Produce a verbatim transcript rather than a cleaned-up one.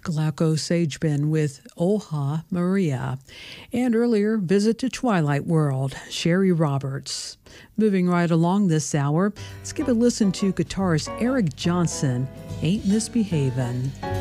Glauco Sagebin with Oha Maria. And earlier, Visit to Twilight World, Sherry Roberts. Moving right along this hour, let's give a listen to guitarist Eric Johnson, Ain't Misbehavin'.